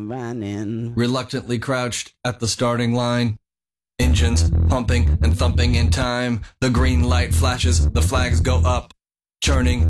running. Reluctantly crouched at the starting line. Engines pumping and thumping in time. The green light flashes, the flags go up. Churning